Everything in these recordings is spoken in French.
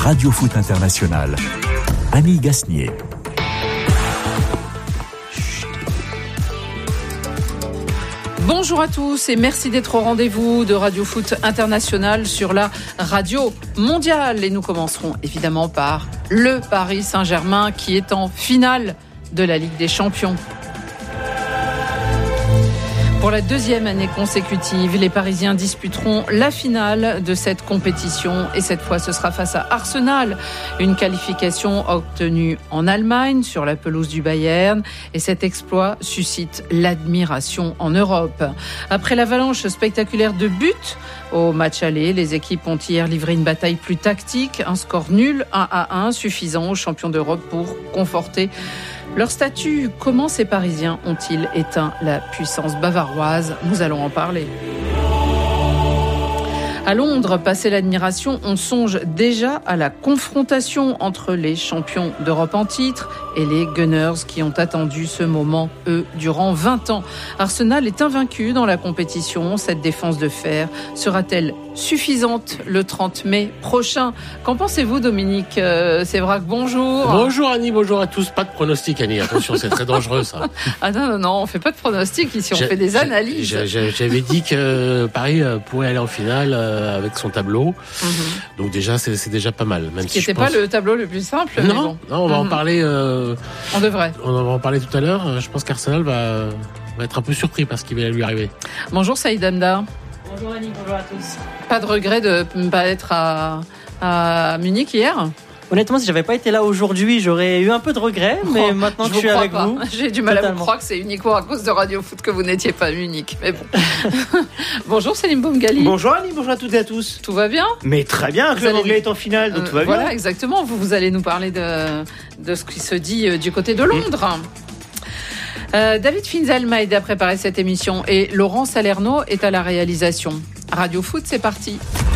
Radio Foot International. Annie Gasnier. Bonjour à tous et merci d'être au rendez-vous de Radio Foot International sur la radio mondiale. Et nous commencerons évidemment par le Paris Saint-Germain qui est en finale de la Ligue des Champions. Pour la deuxième année consécutive, les Parisiens disputeront la finale de cette compétition et cette fois ce sera face à Arsenal. Une qualification obtenue en Allemagne sur la pelouse du Bayern et cet exploit suscite l'admiration en Europe. Après l'avalanche spectaculaire de buts au match aller, les équipes ont hier livré une bataille plus tactique, un score nul 1-1 suffisant aux champions d'Europe pour conforter leur statut. Comment ces Parisiens ont-ils éteint la puissance bavaroise ? Nous allons en parler. À Londres, passé l'admiration, on songe déjà à la confrontation entre les champions d'Europe en titre et les Gunners qui ont attendu ce moment, eux, durant 20 ans. Arsenal est invaincu dans la compétition. Cette défense de fer sera-t-elle suffisante le 30 mai prochain ? Qu'en pensez-vous, Dominique Sévrac ? Bonjour. Bonjour Annie, bonjour à tous. Pas de pronostic Annie, attention, c'est très dangereux ça. Ah non, on fait pas de pronostic ici, on fait des analyses. J'avais dit que Paris pourrait aller en finale avec son tableau. Donc déjà, c'est déjà pas mal. Même ce qui n'était pas le tableau le plus simple. Non, on va en parler. On devrait. On va en parler tout à l'heure. Je pense qu'Arsenal va être un peu surpris par ce qui va lui arriver. Bonjour Saïd Hamda. Bonjour Annie, bonjour à tous. Pas de regret de ne pas être à Munich hier ? Honnêtement, si j'avais pas été là aujourd'hui, j'aurais eu un peu de regret, mais maintenant que je suis avec vous... J'ai du mal à vous croire que c'est uniquement à cause de Radio Foot que vous n'étiez pas à Munich, mais bon. Bonjour Salim Boumgali. Bonjour Annie, bonjour à toutes et à tous. Tout va bien ? Mais très bien, le Anglais est en finale, donc tout va bien. Voilà, exactement. Vous allez nous parler de ce qui se dit du côté de Londres. David Finzelmaid a préparé cette émission et Laurent Salerno est à la réalisation. Radio Foot, c'est parti.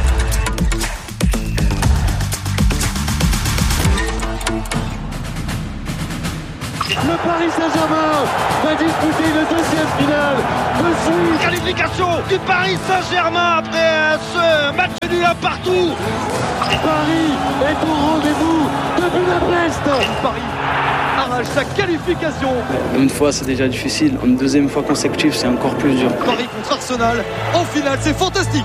Le Paris Saint-Germain va disputer une deuxième finale de suite. Qualification du Paris Saint-Germain après ce match nul à partout. Paris est au rendez-vous de Budapest. Paris arrache sa qualification. Une fois c'est déjà difficile, une deuxième fois consécutive c'est encore plus dur. Paris contre Arsenal en finale, c'est fantastique.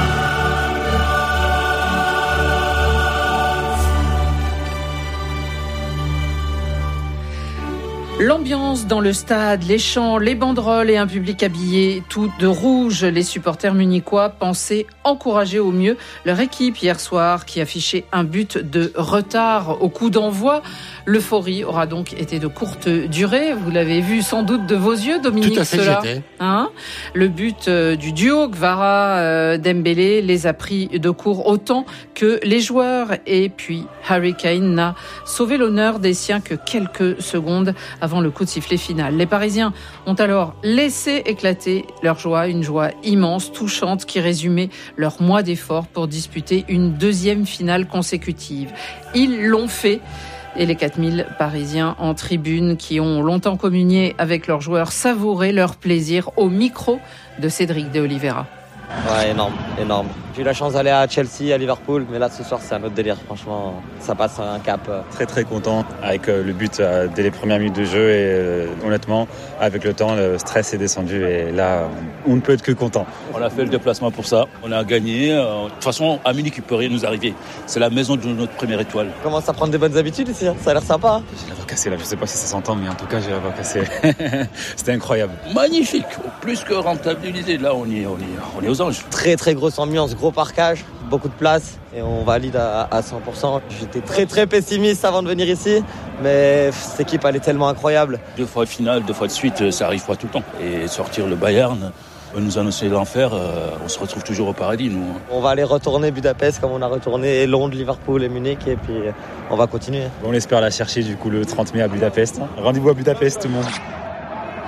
L'ambiance dans le stade, les chants, les banderoles et un public habillé tout de rouge. Les supporters munichois pensaient encourager au mieux leur équipe hier soir qui affichait un but de retard au coup d'envoi. L'euphorie aura donc été de courte durée. Vous l'avez vu sans doute de vos yeux, Dominique. Tout à fait, j'étais. Le but du duo Kvara-Dembélé les a pris de court autant que les joueurs. Et puis Harry Kane n'a sauvé l'honneur des siens que quelques secondes avant le coup de sifflet final. Les Parisiens ont alors laissé éclater leur joie, une joie immense, touchante, qui résumait leur mois d'efforts pour disputer une deuxième finale consécutive. Ils l'ont fait. Et les 4000 Parisiens en tribune qui ont longtemps communié avec leurs joueurs savouraient leur plaisir au micro de Cédric de Oliveira. Ouais, énorme. J'ai eu la chance d'aller à Chelsea, à Liverpool, mais là ce soir c'est un autre délire. Franchement, ça passe un cap. Très content avec le but dès les premières minutes de jeu et honnêtement, avec le temps, le stress est descendu et là, on ne peut être que content. On a fait le déplacement pour ça, on a gagné. De toute façon, à Munich, il ne peut rien nous arriver. C'est la maison de notre première étoile. On commence à prendre des bonnes habitudes ici, ça a l'air sympa. J'ai la voix cassée là, je ne sais pas si ça s'entend, mais en tout cas j'ai la voix cassée. C'était incroyable. Magnifique, plus que rentabilisé. Là, on est aux anges. Très grosse ambiance, gros parquage, beaucoup de place et on valide à 100%. J'étais très pessimiste avant de venir ici, mais cette équipe elle est tellement incroyable. 2 fois finale, 2 fois de suite, ça arrive pas tout le temps. Et sortir le Bayern, nous annoncer l'enfer, on se retrouve toujours au paradis, nous. On va aller retourner Budapest comme on a retourné Londres, Liverpool et Munich et puis on va continuer. On espère la chercher du coup le 30 mai à Budapest. Rendez-vous à Budapest tout le monde.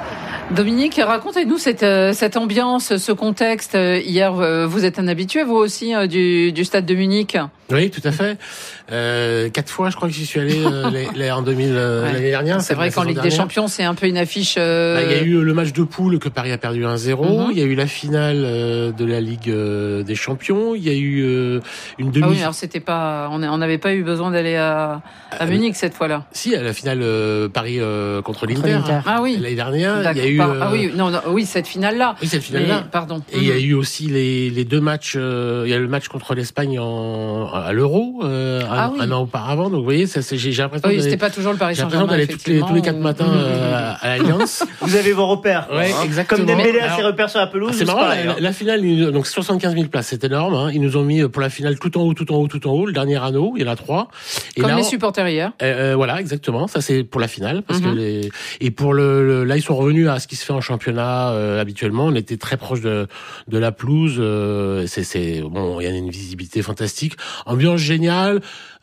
Dominique, racontez-nous cette ambiance, ce contexte. Hier, vous êtes un habitué, vous aussi, du stade de Munich. Oui, tout à fait. 4 fois, je crois que j'y suis allé en 2000 l'année dernière. C'est vrai qu'en Ligue des Champions, c'est un peu une affiche. Il y a eu le match de poule que Paris a perdu 1-0. Il y a eu la finale de la Ligue des Champions. Il y a eu une demi. Ah oui, alors c'était pas. On n'avait pas eu besoin d'aller à Munich cette fois-là. Si, à la finale Paris contre l'Inter. Ah oui. L'année dernière, d'accord. Il y a eu. Ah oui, oui, cette finale-là. Oui, cette finale-là. Pardon. Et il y a eu aussi les 2 matchs. Il y a le match contre l'Espagne à l'Euro un an auparavant. Donc vous voyez, j'ai l'impression. Oui, c'était pas toujours le Paris Saint-Germain. J'ai l'impression d'aller tous les 4 matins à l'Alliance. Vous avez vos repères. Ouais, exactement. Comme Dembélé a ses repères sur la pelouse. C'est marrant. La finale, donc 75 000 places, c'est énorme. Hein. Ils nous ont mis pour la finale tout en haut, le dernier anneau. Il y en a 3. Et comme là, les supporters hier. Voilà, exactement. Ça c'est pour la finale parce que et pour là ils sont revenus à ce qui se fait en championnat habituellement. On était très proche de la pelouse. C'est bon, il y a une visibilité fantastique, ambiance géniale.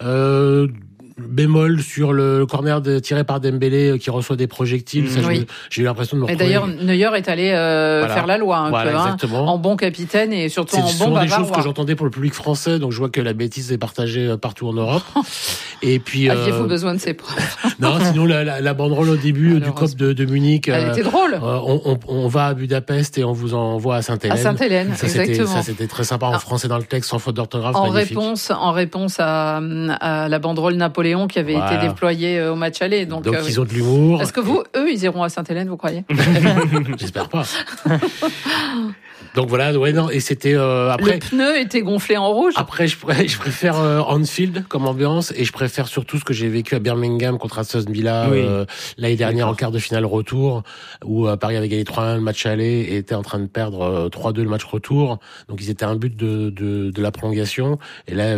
Bémol sur le corner tiré par Dembélé qui reçoit des projectiles. Ça, j'ai eu l'impression de me retrouver. Et d'ailleurs, Neuer est allé faire la loi peu, en bon capitaine et surtout en bon bavarois. C'est des choses que j'entendais pour le public français, donc je vois que la bêtise est partagée partout en Europe. Et puis aviez-vous besoin de ces preuves? Non, sinon la banderole au début du COP de Munich. Elle était drôle. On va à Budapest et on vous envoie à Sainte-Hélène. À Sainte-Hélène, exactement. Ça c'était très sympa en français dans le texte, sans faute d'orthographe. En réponse à la banderole Napoléon qui avait été déployée au match aller. Donc ils ont de l'humour. Est-ce que eux, ils iront à Sainte-Hélène, vous croyez? J'espère pas. Donc voilà, et c'était après. Le pneu était gonflé en rouge. Après, je préfère Anfield comme ambiance et je préfère surtout ce que j'ai vécu à Birmingham contre Aston Villa l'année dernière en quart de finale retour où Paris avait gagné 3-1 le match aller et était en train de perdre 3-2 le match retour. Donc ils étaient à un but de la prolongation et là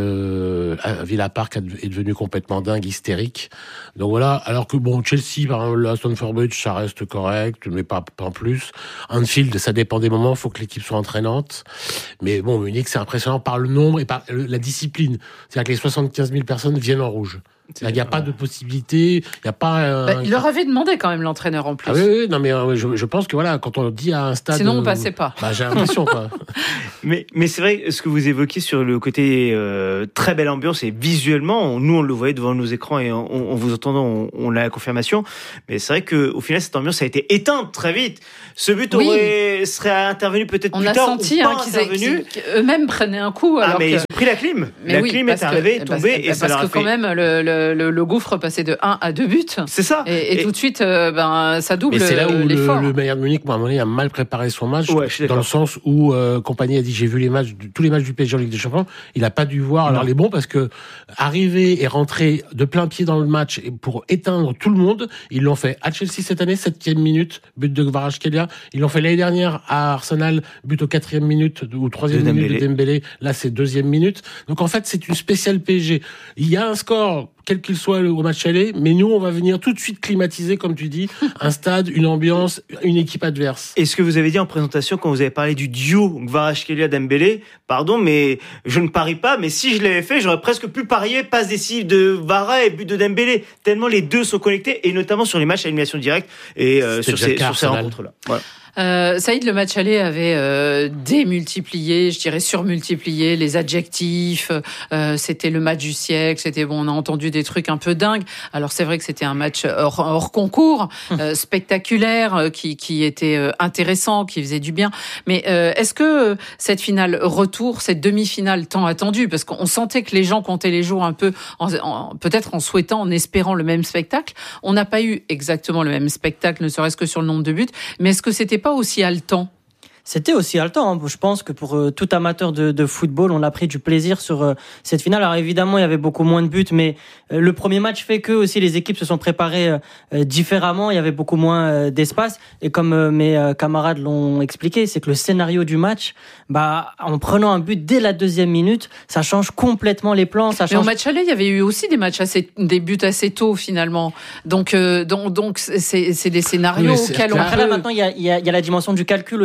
Villa Park est devenu complètement dingue, hystérique. Donc voilà, alors que Chelsea par exemple, à Stamford Bridge ça reste correct mais pas en plus. Anfield ça dépend des moments, faut que l'équipe soit entraînante. Mais bon, Munich, c'est impressionnant par le nombre et par la discipline. C'est-à-dire que les 75 000 personnes viennent en rouge. Il n'y a pas de possibilité, il n'y a pas... il leur avait demandé quand même l'entraîneur en plus. Ah oui, non mais je pense que voilà, quand on dit à un stade... Sinon on passait pas. J'ai l'impression quoi. Mais c'est vrai, ce que vous évoquez sur le côté très belle ambiance et visuellement, nous on le voyait devant nos écrans et on vous entendant, on a la confirmation. Mais c'est vrai qu'au final cette ambiance a été éteinte très vite. Ce but serait intervenu peut-être plus tard. On a senti qu'ils eux-mêmes prenaient un coup. Alors mais ils ont pris la clim. La clim est arrivée, tombée et ça leur a fait... Parce que quand même le gouffre passait de 1 à 2 buts. C'est ça. Et tout de suite, ça double l'effort. Mais c'est là où le Bayern Munich, à un moment donné, a mal préparé son match, dans le sens où Kompany a dit j'ai vu tous les matchs du PSG en Ligue des Champions. Il n'a pas dû voir les bons parce que arriver et rentrer de plein pied dans le match pour éteindre tout le monde, ils l'ont fait à Chelsea cette année, 7e minute, but de Kvaratskhelia. Ils l'ont fait l'année dernière à Arsenal, but au 4e minute ou 3e minute de Dembélé. Là, c'est 2e minute. Donc en fait, c'est une spéciale PSG. Il y a un score, quel qu'il soit au match aller, mais nous, on va venir tout de suite climatiser, comme tu dis, un stade, une ambiance, une équipe adverse. Et ce que vous avez dit en présentation, quand vous avez parlé du duo Kvaratskhelia-Dembélé, pardon, mais je ne parie pas, mais si je l'avais fait, j'aurais presque pu parier passe décisive de Vara et but de Dembélé, tellement les deux sont connectés, et notamment sur les matchs à élimination directe et sur ces rencontres-là. Voilà. Saïd, le match aller avait démultiplié, je dirais surmultiplié les adjectifs. C'était le match du siècle. C'était on a entendu des trucs un peu dingues. Alors c'est vrai que c'était un match hors concours, spectaculaire, qui était intéressant, qui faisait du bien. Mais est-ce que cette finale retour, cette demi-finale tant attendue, parce qu'on sentait que les gens comptaient les jours un peu, peut-être en souhaitant, en espérant le même spectacle. On n'a pas eu exactement le même spectacle, ne serait-ce que sur le nombre de buts. Mais est-ce que c'était pas aussi haletant? C'était aussi haletant. Je pense que pour tout amateur de football, on a pris du plaisir sur cette finale. Alors évidemment, il y avait beaucoup moins de buts, mais le premier match fait que aussi les équipes se sont préparées différemment. Il y avait beaucoup moins d'espace. Et comme mes camarades l'ont expliqué, c'est que le scénario du match, en prenant un but dès la 2e minute, ça change complètement les plans. Mais au match aller, il y avait eu aussi des buts assez tôt finalement. Donc c'est des scénarios auxquels on... Après là, maintenant, il y a la dimension du calcul aussi. C'est-à-dire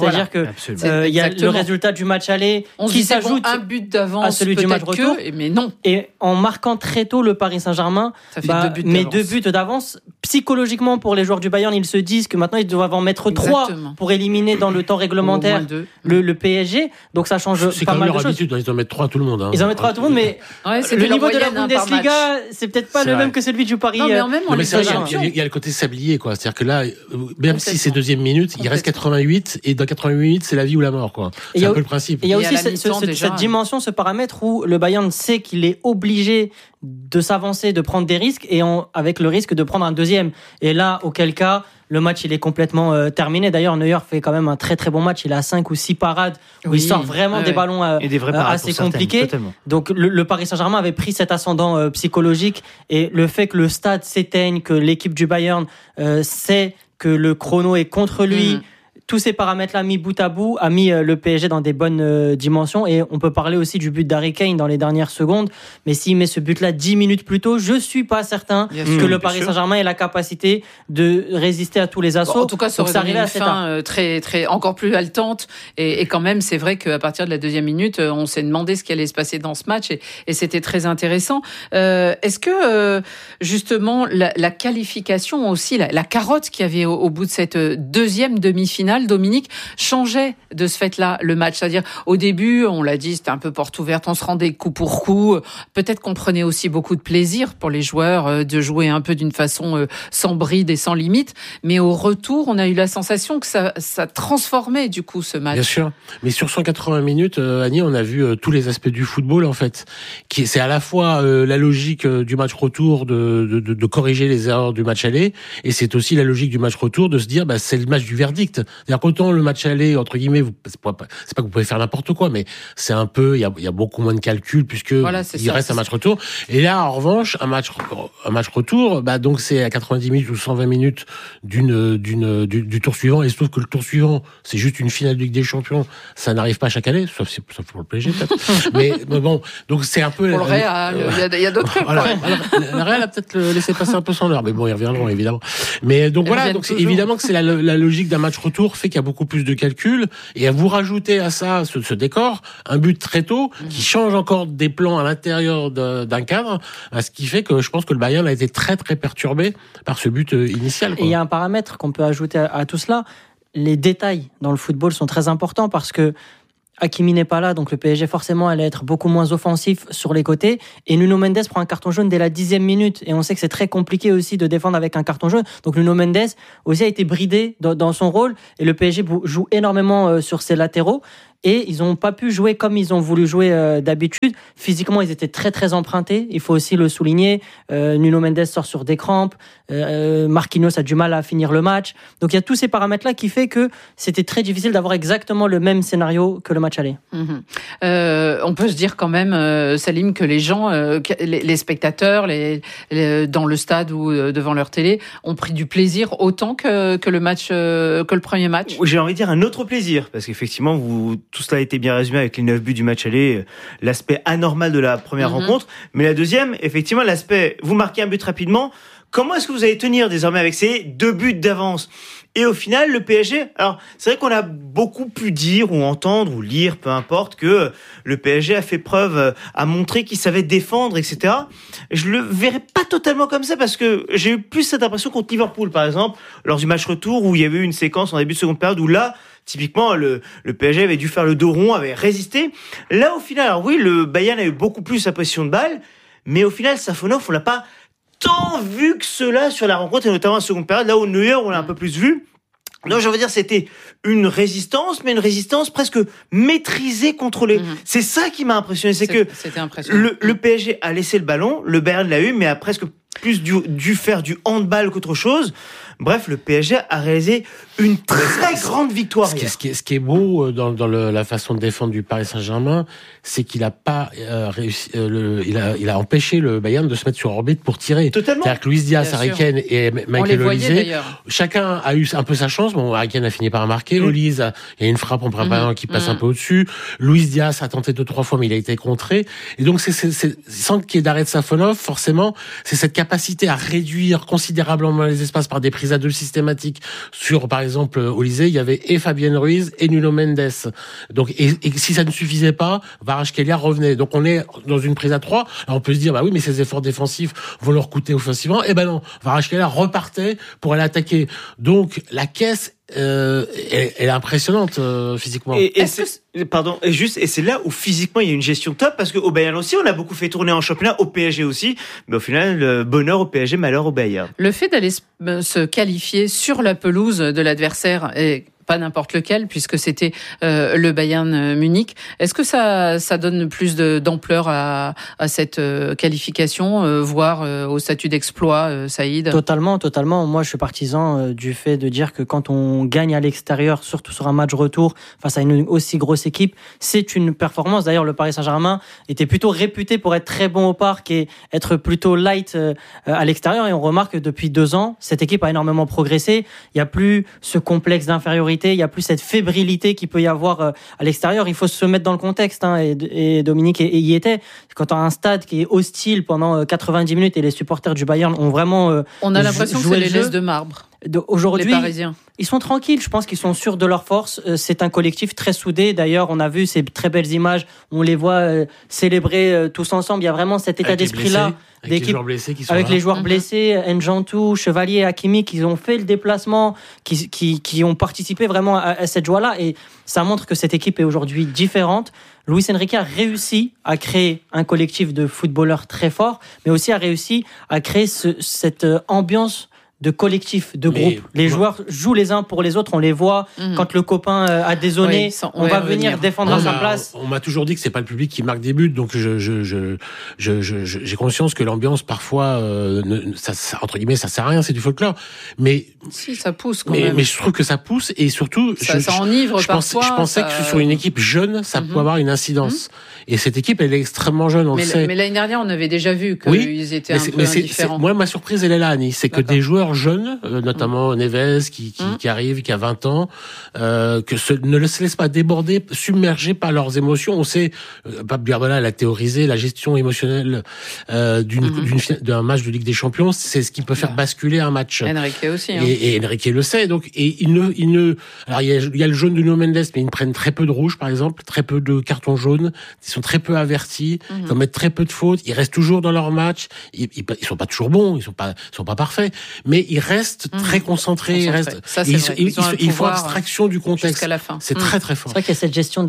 C'est-à-dire que il y a le résultat du match aller qui s'ajoute un but d'avance à celui du match retour. Mais non. Et en marquant très tôt le Paris Saint-Germain, deux buts d'avance. Psychologiquement, pour les joueurs du Bayern, ils se disent que maintenant ils doivent en mettre 3 pour éliminer dans le temps réglementaire le PSG. Donc ça change pas mal de choses. Habitude, ils en mettent 3 à tout le monde. Ils en mettent 3 à tout le monde, mais le niveau de la Bundesliga, c'est peut-être pas le même que celui du Paris. Non, mais en même temps, il y a le côté sablier, quoi. C'est-à-dire que là, même si c'est deuxième minute, il reste 88 et dans 88 minutes, c'est la vie ou la mort, quoi. C'est un peu le principe. Il y a aussi cette dimension, ce paramètre où le Bayern sait qu'il est obligé de s'avancer, de prendre des risques et avec le risque de prendre un deuxième. Et là, auquel cas, le match il est complètement terminé. D'ailleurs, Neuer fait quand même un très très bon match. Il a 5 ou 6 parades où il sort vraiment des ballons assez compliqués. Donc le Paris Saint-Germain avait pris cet ascendant psychologique et le fait que le stade s'éteigne, que l'équipe du Bayern sait que le chrono est contre lui. Tous ces paramètres-là mis bout à bout a mis le PSG dans des bonnes dimensions. Et on peut parler aussi du but d'Harry Kane dans les dernières secondes. Mais s'il met ce but-là 10 minutes plus tôt, je suis pas certain que le Paris Saint-Germain ait la capacité de résister à tous les assauts. En tout cas, ça aurait donné une fin très, très, encore plus haletante. Et quand même, c'est vrai qu'à partir de la deuxième minute, on s'est demandé ce qui allait se passer dans ce match. Et c'était très intéressant. Est-ce que, justement, la qualification aussi, la carotte qu'il y avait au bout de cette deuxième demi-finale, Dominique, changeait de ce fait-là le match. C'est-à-dire, au début, on l'a dit, c'était un peu porte ouverte, on se rendait coup pour coup. Peut-être qu'on prenait aussi beaucoup de plaisir pour les joueurs de jouer un peu d'une façon sans bride et sans limite. Mais au retour, on a eu la sensation que ça transformait du coup ce match. Bien sûr. Mais sur 180 minutes, Annie, on a vu tous les aspects du football, en fait. C'est à la fois la logique du match retour de corriger les erreurs du match aller, et c'est aussi la logique du match retour de se dire, c'est le match du verdict. C'est-à-dire qu'autant le match aller, entre guillemets, c'est pas que vous pouvez faire n'importe quoi, mais c'est un peu, il y a beaucoup moins de calculs puisque il reste un match retour. Et là, en revanche, un match retour, donc c'est à 90 minutes ou 120 minutes du tour suivant. Et il se trouve que le tour suivant, c'est juste une finale de Ligue des Champions. Ça n'arrive pas chaque année, sauf pour le PSG peut-être. mais bon, donc c'est un peu. Pour le Real, il y a d'autres trucs. Le Real a peut-être laissé passer un peu son heure, mais bon, ils reviendront évidemment. Mais donc voilà, donc évidemment que c'est la logique d'un match retour fait qu'il y a beaucoup plus de calculs, et à vous rajouter à ça ce décor, un but très tôt qui change encore des plans à l'intérieur d'un cadre, ce qui fait que je pense que le Bayern a été très très perturbé par ce but initial, quoi. Et il y a un paramètre qu'on peut ajouter à tout cela, les détails dans le football sont très importants parce que Hakimi n'est pas là, donc le PSG forcément allait être beaucoup moins offensif sur les côtés. Et Nuno Mendes prend un carton jaune dès la 10e minute. Et on sait que c'est très compliqué aussi de défendre avec un carton jaune. Donc Nuno Mendes aussi a été bridé dans son rôle. Et le PSG joue énormément sur ses latéraux. Et ils n'ont pas pu jouer comme ils ont voulu jouer d'habitude. Physiquement, ils étaient très très empruntés. Il faut aussi le souligner. Nuno Mendes sort sur des crampes. Marquinhos a du mal à finir le match. Donc il y a tous ces paramètres-là qui fait que c'était très difficile d'avoir exactement le même scénario que le match aller. On peut se dire quand même, Salim, que les gens, les spectateurs, dans le stade ou devant leur télé, ont pris du plaisir autant que le match, que le premier match. J'ai envie de dire un autre plaisir, parce qu'effectivement, tout cela a été bien résumé avec les 9 buts du match aller, l'aspect anormal de la première rencontre, mais la deuxième, effectivement, l'aspect, vous marquez un but rapidement, comment est-ce que vous allez tenir désormais avec ces 2 buts d'avance ? Et au final, le PSG, alors c'est vrai qu'on a beaucoup pu dire ou entendre ou lire, peu importe, que le PSG a fait preuve, a montré qu'il savait défendre, etc. Je le verrais pas totalement comme ça parce que j'ai eu plus cette impression contre Liverpool, par exemple, lors du match retour où il y avait eu une séquence en début de seconde période où là, typiquement, le PSG avait dû faire le dos rond, avait résisté. Là, au final, alors oui, le Bayern a eu beaucoup plus sa possession de balle, mais au final, Safonov, on l'a pas tant vu que cela sur la rencontre, et notamment en seconde période, là où Neuer, on l'a un peu plus vu. Donc, je veux dire, c'était une résistance, mais une résistance presque maîtrisée, contrôlée. C'est ça qui m'a impressionné, c'était impressionnant. Le PSG a laissé le ballon, le Bayern l'a eu, mais a presque plus dû faire du handball qu'autre chose. Bref, le PSG a réalisé une très grande victoire. Ce qui est beau dans la façon de défendre du Paris Saint-Germain, c'est qu'il a pas réussi. Il a empêché le Bayern de se mettre sur orbite pour tirer. Totalement. C'est-à-dire que Luis Diaz, Harry Kane et Michael Olise, chacun a eu un peu sa chance. Bon, Harry Kane a fini par marquer. Olise, il y a une frappe en préparant qui passe un peu au-dessus. Luis Diaz a tenté 2-3 fois, mais il a été contré. Et donc, c'est sans qu'il y ait d'arrêt de Safonov, forcément, c'est cette capacité à réduire considérablement les espaces par des prises à deux systématiques. Sur, par exemple, au Lycée, il y avait et Fabienne Ruiz et Nuno Mendes. Donc, et si ça ne suffisait pas, Kvaratskhelia revenait. Donc, on est dans une prise à 3. Alors, on peut se dire, bah oui, mais ces efforts défensifs vont leur coûter offensivement. Eh ben non, Kvaratskhelia repartait pour aller attaquer. Donc, la caisse, elle est impressionnante physiquement. Et c'est là où physiquement il y a une gestion top, parce qu'au Bayern aussi on a beaucoup fait tourner en championnat, au PSG aussi, mais au final bonheur au PSG, malheur au Bayern. Le fait d'aller se qualifier sur la pelouse de l'adversaire et pas n'importe lequel, puisque c'était le Bayern Munich. Est-ce que ça donne plus d'ampleur à cette qualification, voire au statut d'exploit, Saïd ? Totalement. Moi, je suis partisan du fait de dire que quand on gagne à l'extérieur, surtout sur un match retour, face à une aussi grosse équipe, c'est une performance. D'ailleurs, le Paris Saint-Germain était plutôt réputé pour être très bon au parc et être plutôt light à l'extérieur. Et on remarque que depuis 2 ans, cette équipe a énormément progressé. Il n'y a plus ce complexe d'infériorité. Il n'y a plus cette fébrilité qu'il peut y avoir à l'extérieur. Il faut se mettre dans le contexte, et Dominique y était. Quand tu as un stade qui est hostile pendant 90 minutes et les supporters du Bayern ont vraiment on a l'impression que c'est les laisses de marbre. Aujourd'hui, les Parisiens. Ils sont tranquilles. Je pense qu'ils sont sûrs de leur force. C'est un collectif très soudé. D'ailleurs, on a vu ces très belles images. On les voit célébrer tous ensemble. Il y a vraiment cet état d'esprit-là. Avec les joueurs blessés qui sont avec là. Les joueurs blessés, Njantou, Chevalier, Hakimi, qui ont fait le déplacement, qui ont participé vraiment à cette joie-là. Et ça montre que cette équipe est aujourd'hui différente. Luis Enrique a réussi à créer un collectif de footballeurs très fort, mais aussi a réussi à créer cette ambiance de collectif, de groupe. Les joueurs jouent les uns pour les autres, on les voit. Quand le copain a dézonné, on va venir défendre à sa place. On m'a toujours dit que c'est pas le public qui marque des buts, donc j'ai conscience que l'ambiance parfois, entre guillemets, ça sert à rien, c'est du folklore. Mais si ça pousse quand même. Mais je trouve que ça pousse et surtout, ça enivre parfois. Je pensais que sur une équipe jeune, ça pouvait avoir une incidence. Et cette équipe, elle est extrêmement jeune, on le sait. Mais l'année dernière, on avait déjà vu qu'ils étaient un peu indifférents. Moi, ma surprise, elle est là, Annie, c'est que des joueurs jeunes, notamment Neves qui arrive, qui a 20 ans, ne se laissent pas déborder, submerger par leurs émotions. On sait, Pep Guardiola, elle a théorisé la gestion émotionnelle d'un match de Ligue des Champions, c'est ce qui peut faire basculer un match. Enrique aussi. Et Enrique le sait. Donc, alors il y a le jaune de Nuno Mendes, mais ils prennent très peu de rouge, par exemple, très peu de cartons jaunes. Ils sont très peu avertis. Ils commettent très peu de fautes. Ils restent toujours dans leur match. Ils sont pas toujours bons. Ils sont pas parfaits. Mais ils restent très concentrés. Ils font abstraction du contexte. Jusqu'à la fin. C'est très très fort. C'est vrai qu'il y a cette gestion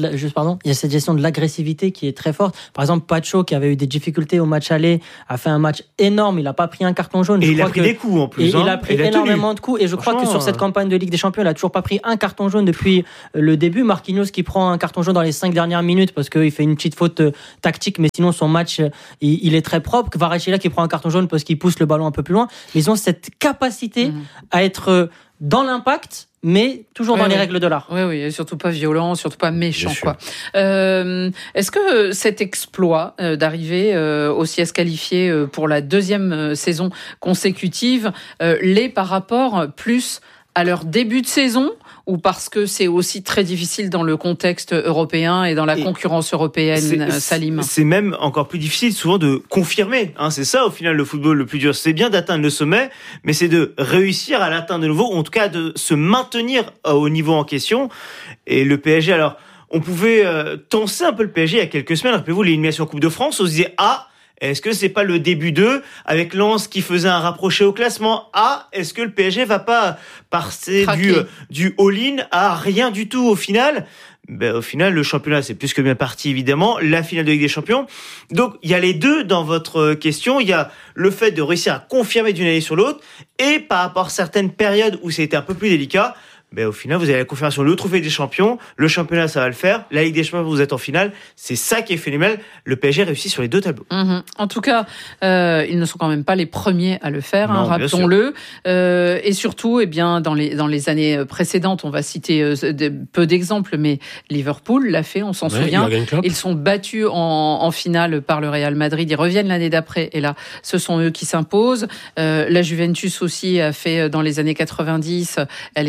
de l'agressivité qui est très forte. Par exemple, Pacho, qui avait eu des difficultés au match aller, a fait un match énorme. Il n'a pas pris un carton jaune. Et il a pris des coups en plus. Il a pris énormément de coups. Et je crois que sur cette campagne de Ligue des Champions, il a toujours pas pris un carton jaune depuis le début. Marquinhos qui prend un carton jaune dans les 5 dernières minutes parce qu'il fait une petite faute tactique, mais sinon son match il est très propre. Kvaratskhelia qui prend un carton jaune parce qu'il pousse le ballon un peu plus loin. Mais ils ont cette capacité à être dans l'impact, mais toujours dans les règles de l'art. Oui, et surtout pas violent, surtout pas méchant, quoi. Est-ce que cet exploit d'arriver aussi à se qualifier pour la 2e saison consécutive l'est par rapport plus à leur début de saison, ou parce que c'est aussi très difficile dans le contexte européen et dans la concurrence européenne, Salim ? C'est même encore plus difficile souvent de confirmer. C'est ça au final le football le plus dur. C'est bien d'atteindre le sommet, mais c'est de réussir à l'atteindre de nouveau, ou en tout cas de se maintenir au niveau en question. Et le PSG, alors on pouvait tenser un peu le PSG il y a quelques semaines. Rappelez-vous l'élimination en Coupe de France, on se disait est-ce que c'est pas le début d'eux, avec Lens qui faisait un rapproché au classement ? Est-ce que le PSG va pas passer du all-in à rien du tout au final ? Au final, le championnat, c'est plus que bien parti, évidemment. La finale de Ligue des Champions. Donc, il y a les deux dans votre question. Il y a le fait de réussir à confirmer d'une année sur l'autre, et par rapport à certaines périodes où c'était un peu plus délicat, au final, vous avez la confirmation, le trophée des champions, le championnat, ça va le faire, la Ligue des Champions, vous êtes en finale. C'est ça qui est phénoménal. Le PSG réussit sur les 2 tableaux. En tout cas, ils ne sont quand même pas les premiers à le faire, rappelons-le. Et surtout, dans les années précédentes, on va citer peu d'exemples, mais Liverpool l'a fait, on s'en souvient. Ils sont battus en finale par le Real Madrid. Ils reviennent l'année d'après, et là, ce sont eux qui s'imposent. La Juventus aussi a fait dans les années 90. Elle était venue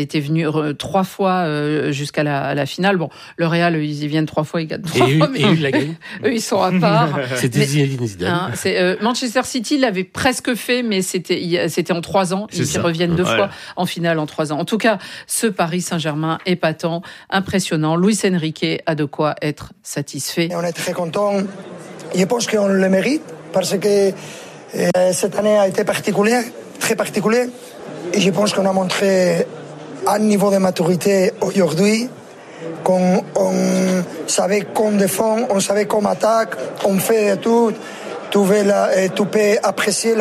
3 fois jusqu'à la finale. Bon, le Real, ils y viennent 3 fois, ils gagnent 3 fois. Mais ils la gagnent. Eux, ils sont à part. C'était Zinedine Zidane. Manchester City l'avait presque fait, mais c'était en 3 ans. Ils reviennent 2 fois en finale en 3 ans. En tout cas, ce Paris Saint-Germain épatant, impressionnant. Luis Enrique a de quoi être satisfait. On est très content. Je pense qu'on le mérite parce que cette année a été particulière, très particulière. Et je pense qu'on a montré un niveau de maturité aujourd'hui, qu'on savait qu'on défend, on savait qu'on attaque, on fait tout. Tu peux apprécier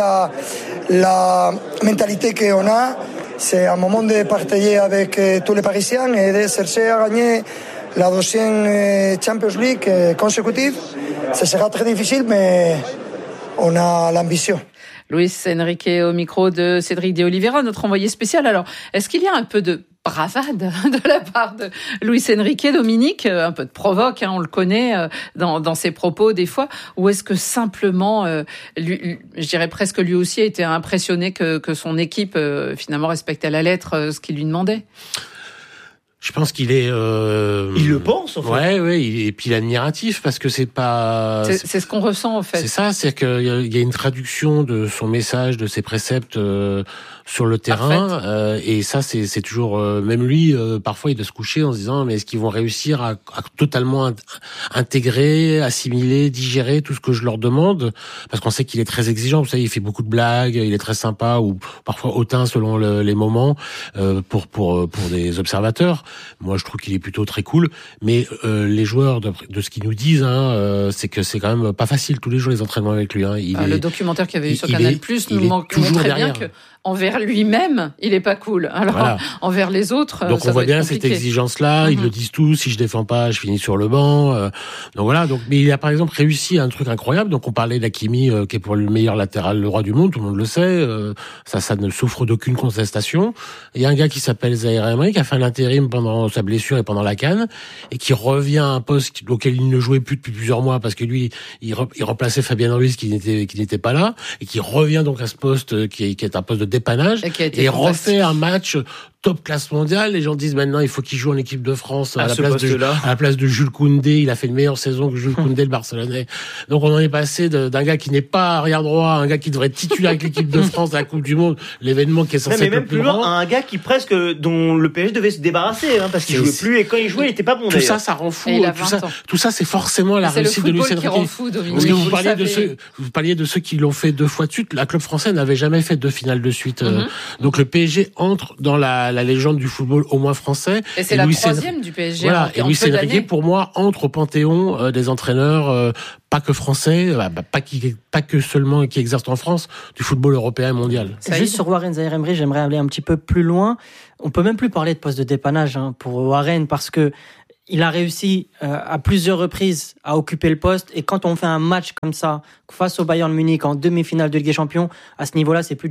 la mentalité qu'on a. C'est un moment de partager avec tous les Parisiens et de chercher à gagner la 2e Champions League consécutive. Ce sera très difficile, mais on a l'ambition. Luis Enrique au micro de Cédric de Oliveira, notre envoyé spécial. Alors, est-ce qu'il y a un peu de bravade de la part de Luis Enrique, Dominique, un peu de provoque, on le connaît dans ses propos des fois, ou est-ce que simplement, je dirais presque lui aussi a été impressionné que son équipe finalement respecte à la lettre ce qu'il lui demandait? Je pense qu'il est. Il le pense, en fait. Ouais, et puis il est admiratif parce que c'est pas. C'est ce qu'on ressent en fait. C'est ça, c'est qu'il y a une traduction de son message, de ses préceptes sur le terrain, et ça c'est toujours. Même lui, parfois il doit se coucher en se disant mais est-ce qu'ils vont réussir à totalement intégrer, assimiler, digérer tout ce que je leur demande, parce qu'on sait qu'il est très exigeant. Vous savez, il fait beaucoup de blagues, il est très sympa ou parfois hautain selon les moments pour des observateurs. Moi, je trouve qu'il est plutôt très cool, mais les joueurs, de ce qu'ils nous disent, c'est que c'est quand même pas facile tous les jours les entraînements avec lui. Le documentaire qu'il y avait eu sur Canal+ nous montrait bien que envers lui-même, il est pas cool. Alors voilà. Envers les autres, donc ça on voit bien compliqué. cette exigence-là. Ils le disent tous. Si je défends pas, je finis sur le banc. Donc voilà. Mais il a par exemple réussi un truc incroyable. Donc on parlait d'Hakimi, qui est pour lui le meilleur latéral, le roi du monde. Tout le monde le sait. Ça ne souffre d'aucune contestation. Il y a un gars qui s'appelle Zaïre Emery qui a fait un intérim pendant sa blessure et pendant la CAN et qui revient à un poste auquel il ne jouait plus depuis plusieurs mois parce que lui, il remplaçait Fabien Ruiz qui n'était pas là et qui revient donc à ce poste qui est un poste de dépannage et refait un match top classe mondiale. Les gens disent maintenant il faut qu'il joue en équipe de France à la place de Jules Koundé. Il a fait une meilleure saison que Jules Koundé, le Barcelonais. Donc on en est passé d'un gars qui n'est pas arrière droit à un gars qui devrait être titulaire avec l'équipe de France à la Coupe du Monde, l'événement qui est censé être le plus grand. Un gars qui presque dont le PSG devait se débarrasser parce qu'il jouait plus et quand il jouait il était pas bon. Tout ça rend fou. Tout ça c'est forcément la réussite de Luis Enrique. Parce que vous parliez de ceux qui l'ont fait 2 fois de suite. La club français n'avait jamais fait 2 finales de suite. Donc le PSG entre dans la légende du football au moins français. Et c'est la 3e du PSG. Voilà. Et Luis Enrique, pour moi, entre au panthéon des entraîneurs, pas que français, pas que seulement qui exercent en France, du football européen et mondial. Juste sur Warren Zaïre Emery, j'aimerais aller un petit peu plus loin. On peut même plus parler de poste de dépannage pour Warren parce que il a réussi à plusieurs reprises à occuper le poste et quand on fait un match comme ça face au Bayern Munich en demi-finale de Ligue des Champions, à ce niveau-là, c'est plus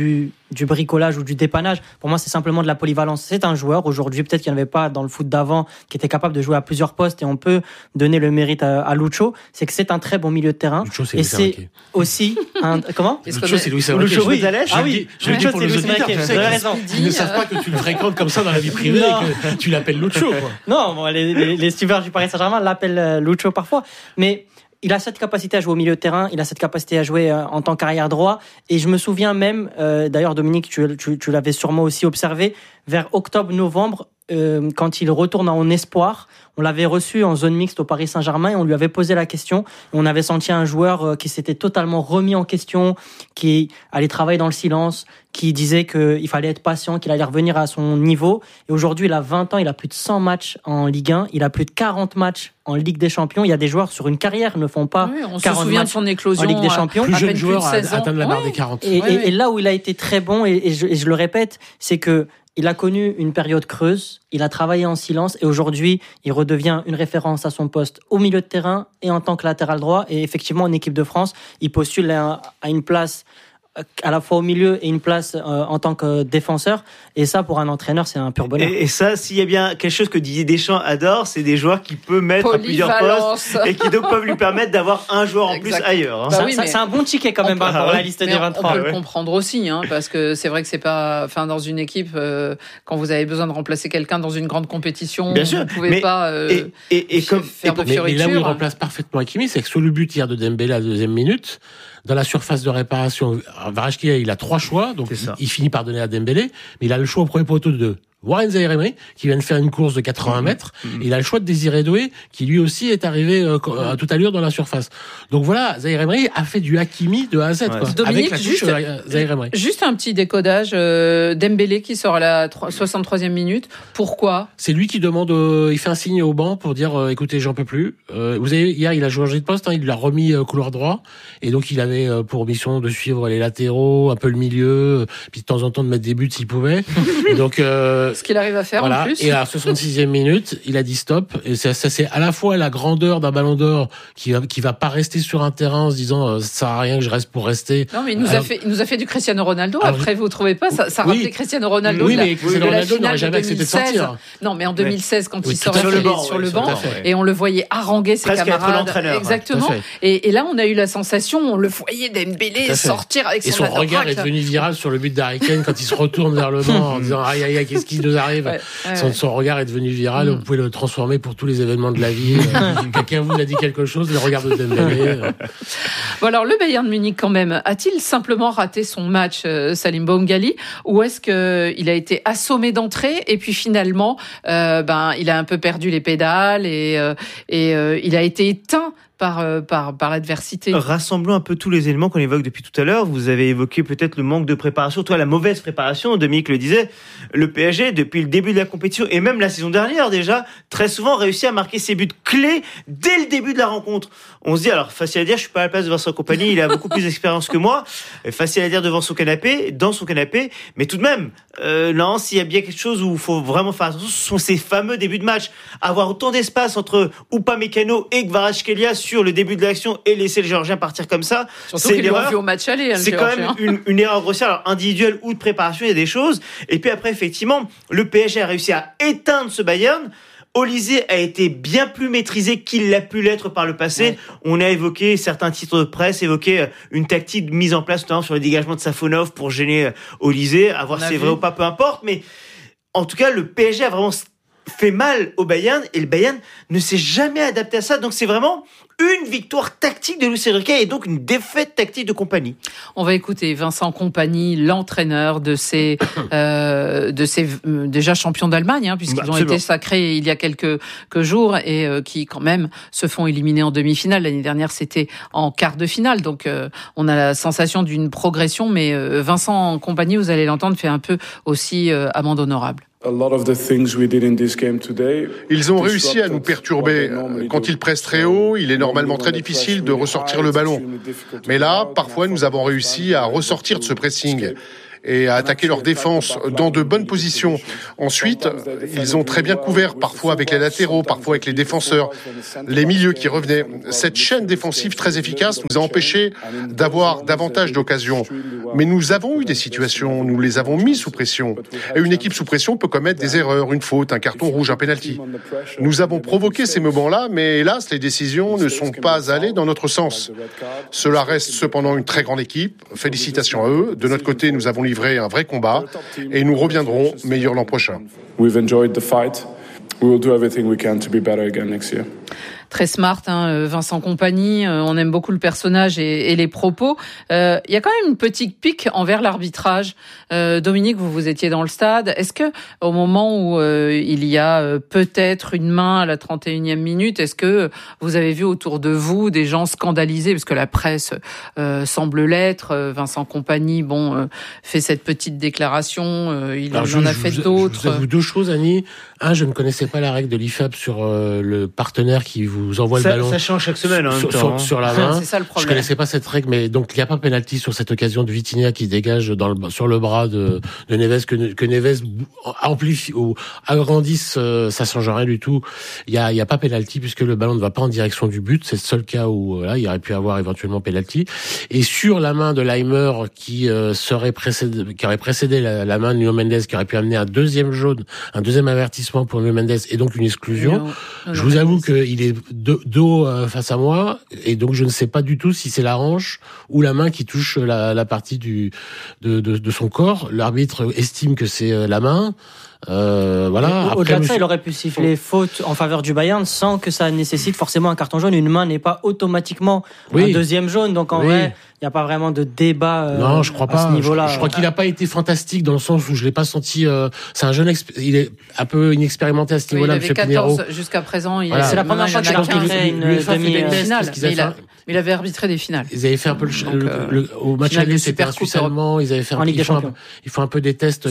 du bricolage ou du dépannage. Pour moi, c'est simplement de la polyvalence. C'est un joueur aujourd'hui, peut-être qu'il n'y en avait pas dans le foot d'avant, qui était capable de jouer à plusieurs postes et on peut donner le mérite à Lucho. C'est que c'est un très bon milieu de terrain. Lucho, c'est et c'est aussi un comment Lucho, c'est Luis Enrique. Lucho Gonzalez. Ah oui, je le dis pour les auditeurs. Ils ne savent pas que tu le fréquentes comme ça dans la vie privée et que tu l'appelles Lucho. Non, bon, les suiveurs du Paris Saint-Germain l'appellent Lucho parfois, mais il a cette capacité à jouer au milieu de terrain, il a cette capacité à jouer en tant qu'arrière droit. Et je me souviens même, d'ailleurs Dominique, tu l'avais sûrement aussi observé, vers octobre-novembre, quand il retourne en espoir, on l'avait reçu en zone mixte au Paris Saint-Germain et on lui avait posé la question. Et on avait senti un joueur qui s'était totalement remis en question, qui allait travailler dans le silence, qui disait qu'il fallait être patient, qu'il allait revenir à son niveau. Et aujourd'hui, il a 20 ans, il a plus de 100 matchs en Ligue 1, il a plus de 40 matchs en Ligue des Champions. Il y a des joueurs sur une carrière ne font pas 40 matchs de son éclosion en Ligue des Champions. Plus jeune joueur à atteindre la barre des 40. Et là où il a été très bon, et je le répète, c'est que il a connu une période creuse, il a travaillé en silence et aujourd'hui, il redevient une référence à son poste au milieu de terrain et en tant que latéral droit. Et effectivement, en équipe de France, il postule à une place à la fois au milieu et une place en tant que défenseur. Et ça, pour un entraîneur, c'est un pur bonheur. Et ça, s'il y a bien quelque chose que Didier Deschamps adore, c'est des joueurs qui peuvent mettre à plusieurs postes et qui donc peuvent lui permettre d'avoir un joueur en plus ailleurs. Bah oui, c'est un bon ticket quand même pour la liste des 23. On peut le comprendre aussi, parce que c'est vrai que c'est pas, dans une équipe, quand vous avez besoin de remplacer quelqu'un dans une grande compétition, bien sûr, vous ne pouvez pas faire de fioriture. Mais là où il remplace parfaitement Hakimi, c'est que sur le but hier de Dembélé à la 2e minute, dans la surface de réparation, Kvaratskhelia, il a 3 choix, donc il finit par donner à Dembélé, mais il a le choix au premier poteau de Warren Zaïre-Emery, qui vient de faire une course de 80 mètres, et il a le choix de Désiré Doué, qui lui aussi est arrivé à toute allure dans la surface. Donc voilà, Zaïre-Emery a fait du Hakimi de A à Z, quoi. Dominique, avec la touche Zaïre-Emery. Juste un petit décodage, Dembélé qui sort à la 63e minute. Pourquoi ? C'est lui qui demande, il fait un signe au banc pour dire, écoutez, j'en peux plus. Vous avez, hier, il a changé de poste, il l'a remis couloir droit, et donc il avait pour mission de suivre les latéraux, un peu le milieu, puis de temps en temps de mettre des buts s'il pouvait. Et donc, ce qu'il arrive à faire voilà. en plus. Et à la 66e minute, il a dit stop. Et ça c'est à la fois la grandeur d'un ballon d'or qui va pas rester sur un terrain en se disant ça sert à rien que je reste pour rester. Non, mais il nous a fait du Cristiano Ronaldo. Après, vous trouvez pas ça rappelait Cristiano Ronaldo. Oui, mais Cristiano Ronaldo n'aurait jamais accepté de sortir. Non, mais en 2016, quand il sort sur le banc, et on le voyait haranguer ses camarades. Exactement. Et là, on a eu la sensation, on le voyait Dembélé sortir avec son regard est devenu viral sur le but d'Harry Kane quand il se retourne vers le banc en disant aïe aïe aïe, qu'est-ce qui nous arrive. Son regard est devenu viral. Vous pouvez le transformer pour tous les événements de la vie. Quelqu'un vous a dit quelque chose, le regard de Dembélé. Bon, alors le Bayern de Munich quand même, a-t-il simplement raté son match, Salim Boumgali, ou est-ce que il a été assommé d'entrée et puis finalement il a un peu perdu les pédales et il a été éteint par l'adversité. Rassemblons un peu tous les éléments qu'on évoque depuis tout à l'heure. Vous avez évoqué peut-être le manque de préparation, la mauvaise préparation. Dominique le disait, le PSG, depuis le début de la compétition et même la saison dernière déjà, très souvent réussit à marquer ses buts clés dès le début de la rencontre. On se dit, alors facile à dire, je suis pas à la place de Vincent Kompany, il a beaucoup plus d'expérience que moi. Facile à dire dans son canapé, mais tout de même, là, s'il y a bien quelque chose où il faut vraiment faire attention, ce sont ces fameux débuts de match. Avoir autant d'espace entre Upamecano et Kvaratskhelia sur le début de l'action et laisser le Géorgien partir comme ça, surtout c'est qu'il l'a vu au match aller. C'est quand même une erreur grossière, alors individuelle ou de préparation, il y a des choses. Et puis après, effectivement, le PSG a réussi à éteindre ce Bayern. Olysée a été bien plus maîtrisé qu'il l'a pu l'être par le passé. Ouais. On a évoqué certains titres de presse, évoqué une tactique mise en place notamment sur le dégagement de Safonov pour gêner Olysée. À voir si c'est vrai ou pas, peu importe. Mais en tout cas, le PSG a vraiment fait mal au Bayern et le Bayern ne s'est jamais adapté à ça. Donc c'est vraiment une victoire tactique de Luis Enrique et donc une défaite tactique de Kompany. On va écouter Vincent Kompany, l'entraîneur de ces déjà champions d'Allemagne, puisqu'ils ont été sacrés il y a quelques jours et qui quand même se font éliminer en demi-finale. L'année dernière, c'était en quart de finale. Donc on a la sensation d'une progression, mais Vincent Kompany, vous allez l'entendre, fait un peu aussi amende honorable. Ils ont réussi à nous perturber. Quand ils pressent très haut, il est normalement très difficile de ressortir le ballon. Mais là, parfois, nous avons réussi à ressortir de ce pressing et à attaquer leur défense dans de bonnes positions. Ensuite, ils ont très bien couvert, parfois avec les latéraux, parfois avec les défenseurs, les milieux qui revenaient. Cette chaîne défensive très efficace nous a empêchés d'avoir davantage d'occasions. Mais nous avons eu des situations, nous les avons mis sous pression. Et une équipe sous pression peut commettre des erreurs, une faute, un carton rouge, un penalty. Nous avons provoqué ces moments-là, mais hélas, les décisions ne sont pas allées dans notre sens. Cela reste cependant une très grande équipe. Félicitations à eux. De notre côté, nous avons livré un vrai combat et nous reviendrons meilleurs l'an prochain. We've enjoyed the fight. We will do everything we can to be better again next year. Très smart, Vincent Kompany. On aime beaucoup le personnage et les propos. Il y a quand même une petite pique envers l'arbitrage. Dominique, vous étiez dans le stade. Est-ce que au moment où il y a peut-être une main à la 31e minute, est-ce que vous avez vu autour de vous des gens scandalisés, parce que la presse semble l'être. Vincent Kompany, fait cette petite déclaration. Il en a fait d'autres. Je vous avoue deux choses, Annie. Un, je ne connaissais pas la règle de l'IFAB sur le partenaire qui vous vous envoie le ballon. Ça change chaque semaine, sur la main. C'est ça le problème. Je connaissais pas cette règle, mais donc il n'y a pas penalty sur cette occasion de Vitinha qui dégage sur le bras de Neves, que Neves amplifie ou agrandisse, ça change rien du tout. Il y a pas penalty puisque le ballon ne va pas en direction du but. C'est le seul cas où il y aurait pu avoir éventuellement penalty. Et sur la main de Leimer qui aurait précédé la main de Nuno Mendes, qui aurait pu amener un deuxième jaune, un deuxième avertissement pour Nuno Mendes et donc une exclusion. Je vous avoue qu'il est dos face à moi et donc je ne sais pas du tout si c'est la hanche ou la main qui touche la partie de son corps. L'arbitre estime que c'est la main. Voilà. Au-delà de ça, il aurait pu siffler faute en faveur du Bayern sans que ça nécessite forcément un carton jaune. Une main n'est pas automatiquement un deuxième jaune. Donc en vrai, il n'y a pas vraiment de débat non, je crois pas. à ce niveau-là. Je crois qu'il n'a pas été fantastique dans le sens où je l'ai pas senti. C'est un jeune, il est un peu inexpérimenté à ce niveau-là. Il avait 14 jusqu'à présent. C'est la première fois qu'il a arbitré une demi-finale. Il avait arbitré des finales. Ils avaient fait un peu au match aller, c'était un Suisse allemand. Ils avaient fait ils font un peu des tests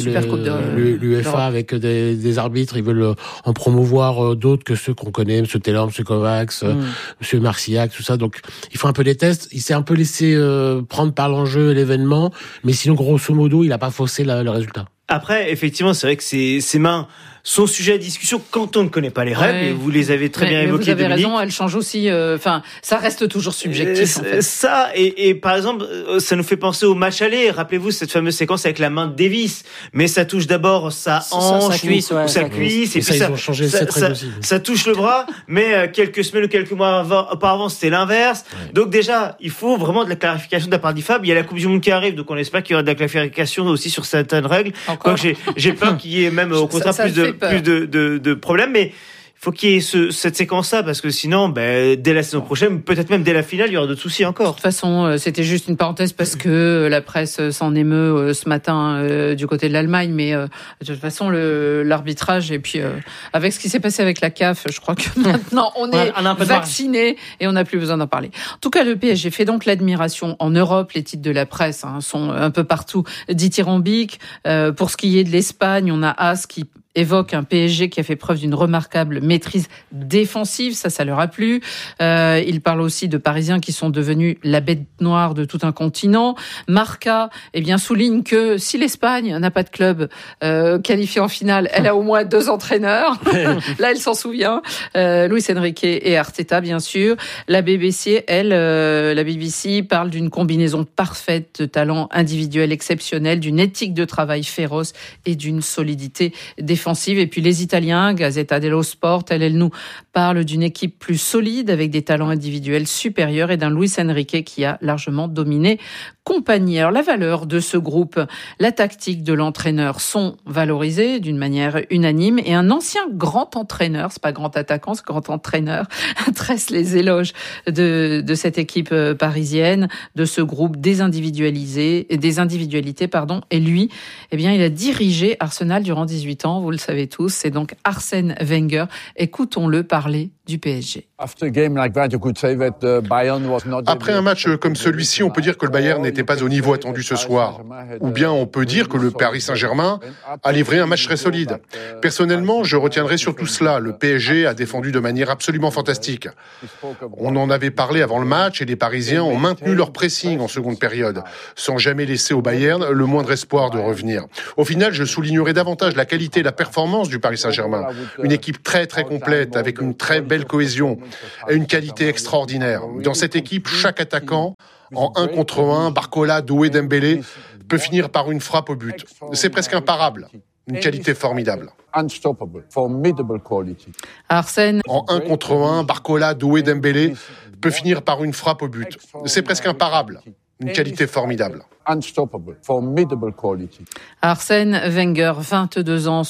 l'UEFA avec des arbitres. Ils veulent en promouvoir d'autres que ceux qu'on connaît, Monsieur Taylor, Monsieur Kovacs, Monsieur Marcillac, tout ça. Donc ils font un peu des tests. Il s'est un peu laissé prendre par l'enjeu et l'événement, mais sinon grosso modo, il a pas faussé le résultat. Après, effectivement, c'est vrai que ces mains sont sujet à discussion quand on ne connaît pas les règles. Et vous les avez très bien évoquées. Vous avez Dominique. raison, elles changent aussi. Ça reste toujours subjectif. En fait. Ça et par exemple, ça nous fait penser au match aller. Rappelez-vous cette fameuse séquence avec la main de Davis, mais ça touche d'abord sa hanche, sa cuisse, ou sa cuisse, et puis ils ont changé cette règle aussi. Ça touche le bras, mais quelques semaines ou quelques mois auparavant, c'était l'inverse. Ouais. Donc déjà, il faut vraiment de la clarification de la part d'IFAB. Il y a la Coupe du Monde qui arrive, donc on espère qu'il y aura de la clarification aussi sur certaines règles. Donc j'ai peur qu'il y ait même au contraire plus de problèmes, mais il faut qu'il y ait cette séquence-là, parce que sinon, dès la saison prochaine, peut-être même dès la finale, il y aura d'autres soucis encore. De toute façon, c'était juste une parenthèse parce que la presse s'en émeut ce matin du côté de l'Allemagne, mais de toute façon, l'arbitrage, et puis avec ce qui s'est passé avec la CAF, je crois que maintenant, on est vaccinés et on n'a plus besoin d'en parler. En tout cas, le PSG fait donc l'admiration en Europe. Les titres de la presse sont un peu partout dithyrambiques. Pour ce qui est de l'Espagne, on a AS qui évoque un PSG qui a fait preuve d'une remarquable maîtrise défensive, ça leur a plu. Il parle aussi de Parisiens qui sont devenus la bête noire de tout un continent. Marca, souligne que si l'Espagne n'a pas de club qualifié en finale, elle a au moins 2 entraîneurs. Là, elle s'en souvient. Luis Enrique et Arteta, bien sûr. La BBC, la BBC parle d'une combinaison parfaite de talents individuels exceptionnels, d'une éthique de travail féroce et d'une solidité défensive. Et puis les Italiens, Gazzetta dello Sport, elle nous parle d'une équipe plus solide avec des talents individuels supérieurs et d'un Luis Enrique qui a largement dominé compagnie. Alors la valeur de ce groupe, la tactique de l'entraîneur sont valorisées d'une manière unanime et un ancien grand entraîneur, c'est pas grand attaquant, c'est grand entraîneur, tresse les éloges de cette équipe parisienne, de ce groupe des individualités, et lui, il a dirigé Arsenal durant 18 ans, vous le savez tous, c'est donc Arsène Wenger. Écoutons-le parler du PSG. Après un match comme celui-ci, on peut dire que le Bayern n'était pas au niveau attendu ce soir. Ou bien on peut dire que le Paris Saint-Germain a livré un match très solide. Personnellement, je retiendrai surtout cela. Le PSG a défendu de manière absolument fantastique. On en avait parlé avant le match et les Parisiens ont maintenu leur pressing en seconde période, sans jamais laisser au Bayern le moindre espoir de revenir. Au final, je soulignerai davantage la qualité et la performance du Paris Saint-Germain. Une équipe très très complète, avec une très belle cohésion et une qualité extraordinaire. Dans cette équipe, chaque attaquant, en 1 contre 1, Barcola, Doué, Dembélé, peut finir par une frappe au but. C'est presque imparable. Une qualité formidable. Arsène. En 1 contre 1, Barcola, Doué, Dembélé, peut finir par une frappe au but. C'est presque imparable. Une qualité formidable. Arsène Wenger, 22 ans.